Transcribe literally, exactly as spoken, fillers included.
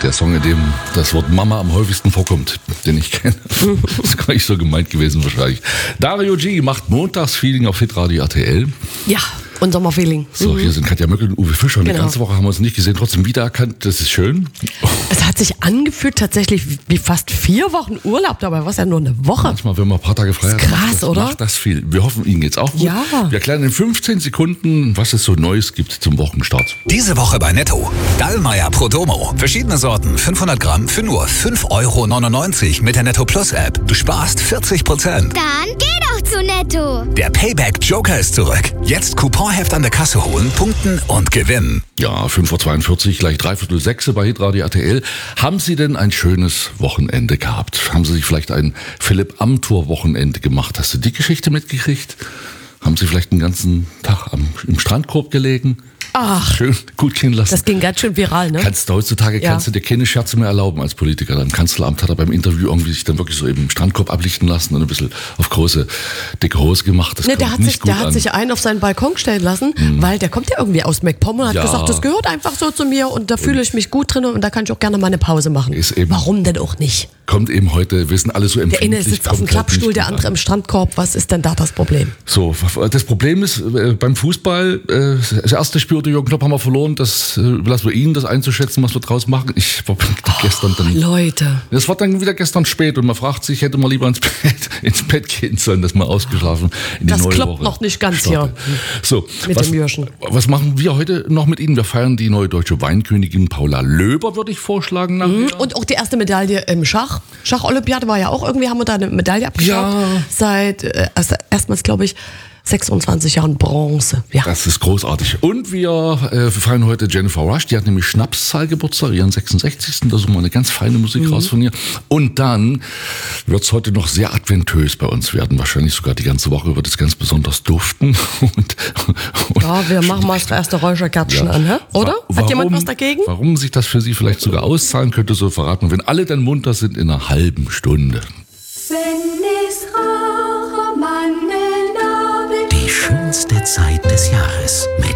Der Song, in dem das Wort Mama am häufigsten vorkommt, den ich kenne. Das ist gar nicht so gemeint gewesen wahrscheinlich. Dario G. macht Montagsfeeling auf Hitradio R T L. Ja, und Sommerfeeling. So, mhm. hier sind Katja Möckel und Uwe Fischer. Und genau. Die ganze Woche haben wir uns nicht gesehen, trotzdem wiedererkannt. Das ist schön. Es hat sich angefühlt tatsächlich wie fast vier Wochen Urlaub, dabei war es ja nur eine Woche. Manchmal, wenn man ein paar Tage frei hat, krass, macht, das, oder? macht das viel. Wir hoffen, Ihnen geht's auch gut. Ja. Wir erklären in fünfzehn Sekunden, was es so Neues gibt zum Wochenstart. Diese Woche bei Netto. Dallmayr Prodomo. Verschiedene Sorten, fünfhundert Gramm für nur fünf Euro neunundneunzig mit der Netto Plus App. Du sparst vierzig Prozent. Dann geh doch zu Netto. Der Payback Joker ist zurück. Jetzt Couponheft an der Kasse holen, punkten und gewinnen. Ja, fünf Uhr zweiundvierzig, gleich dreiviertel sechs bei Hitradio R T L. Haben Sie denn ein schönes Wochenende gehabt? Haben Sie sich vielleicht ein Philipp Amthor Wochenende gemacht? Hast du die Geschichte mitgekriegt? Haben Sie vielleicht den ganzen Tag am, im Strandkorb gelegen? Ach, schön gut gehen lassen. Das ging ganz schön viral, ne? Kannst du heutzutage ja. kannst du dir keine Scherze mehr erlauben als Politiker. Im Kanzleramt hat er beim Interview irgendwie sich dann wirklich so eben im Strandkorb ablichten lassen und ein bisschen auf große, dicke Hose gemacht. Das ne, der hat, nicht sich, gut der hat an. sich einen auf seinen Balkon stellen lassen, mhm. weil der kommt ja irgendwie aus MacPom und hat ja. gesagt, das gehört einfach so zu mir und da fühle ich mich gut drin und da kann ich auch gerne mal eine Pause machen. Ist eben, Warum denn auch nicht? Kommt eben heute, wir sind alle so empfindlich. Der eine sitzt auf dem Klappstuhl, der andere im Strandkorb. Was ist denn da das Problem? So, das Problem ist, äh, beim Fußball, äh, das erste Spiel unter Jürgen Klopp haben wir verloren. Das äh, überlassen wir Ihnen, das einzuschätzen, was wir draus machen. Ich war oh, gestern dann. Leute. Es war dann wieder gestern spät und man fragt sich, hätte man lieber ins Bett, ins Bett gehen sollen, das mal ausgeschlafen in die das neue klappt Woche. noch nicht ganz Starte. hier. So, mit was, dem Jürgen. Was machen wir heute noch mit Ihnen? Wir feiern die neue deutsche Weinkönigin Paula Löber, würde ich vorschlagen. Mhm. Und auch die erste Medaille im Schach. Schach-Olympiade war ja auch irgendwie, haben wir da eine Medaille abgeschafft. Ja. Seit äh, erstmals, glaube ich, sechsundzwanzig Jahren Bronze. Ja. Das ist großartig. Und wir äh, feiern heute Jennifer Rush. Die hat nämlich Schnapszahlgeburtstag, ihren sechsundsechzigsten Da suchen wir eine ganz feine Musik mhm. raus von ihr. Und dann wird es heute noch sehr adventös bei uns werden. Wahrscheinlich sogar die ganze Woche wird es ganz besonders duften. Und, und ja, wir machen mal das erste Räucherkärtchen ja. an, hä? oder? Warum, Hat jemand was dagegen? Warum sich das für Sie vielleicht sogar auszahlen könnte, so verraten. Wenn alle dann munter sind in einer halben Stunde. Wenn es Rauchermandeln Die schönste Zeit des Jahres mit